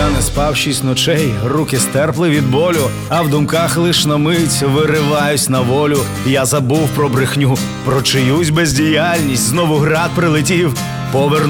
Я не спав 6 ночей, руки стерпли від болю, а в думках лиш на мить вириваюсь на волю. Я забув про брехню, про чиюсь бездіяльність, знову град прилетів.